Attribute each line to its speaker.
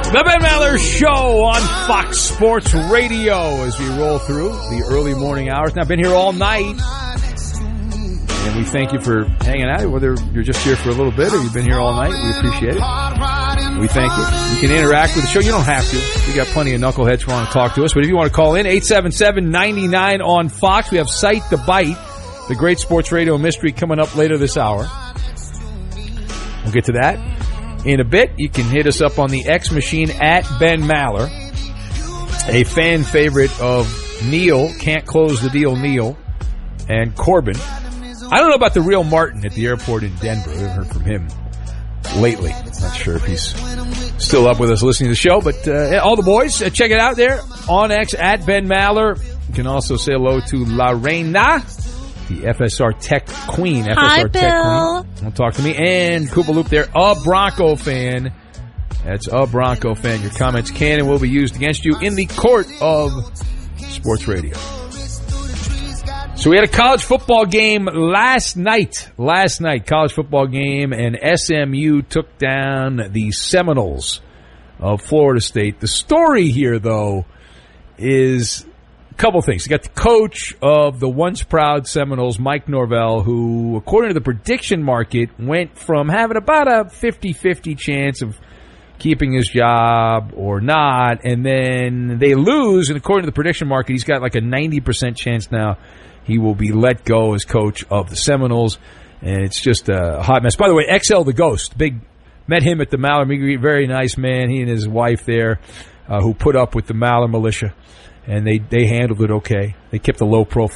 Speaker 1: The Ben Maller Show on Fox Sports Radio as we roll through the early morning hours. Now, I've been here all night, and we thank you for hanging out, whether you're just here for a little bit or you've been here all night. We appreciate it. We thank you. You can interact with the show. You don't have to. We got plenty of knuckleheads who want to talk to us, but if you want to call in, 877-99 on Fox. We have Sight the Bite, the great sports radio mystery, coming up later this hour. We'll get to that in a bit. You can hit us up on the X machine at Ben Maller, a fan favorite of Neil, Can't Close the Deal Neil, and Corbin. I don't know about the real Martin at the airport in Denver. I haven't heard from him lately. Not sure if he's still up with us listening to the show, but all the boys, check it out there on X at Ben Maller. You can also say hello to La Reina, the FSR Tech Queen.
Speaker 2: Hi,
Speaker 1: FSR
Speaker 2: Bill.
Speaker 1: Tech Queen. Don't talk to me. And Koopa Loop there, a Bronco fan. That's a Bronco fan. Your comments can and will be used against you in the court of sports radio. So we had a college football game last night. College football game, and SMU took down the Seminoles of Florida State. The story here, though, is couple things. You got the coach of the once proud Seminoles, Mike Norvell, who, according to the prediction market, went from having about a 50-50 chance of keeping his job or not, and then they lose, and according to the prediction market, he's got like a 90% chance now he will be let go as coach of the Seminoles, and it's just a hot mess. By the way, XL the Ghost, met him at the Maller Meet, very nice man, he and his wife there, who put up with the Maller militia. And they handled it okay. They kept a low profile.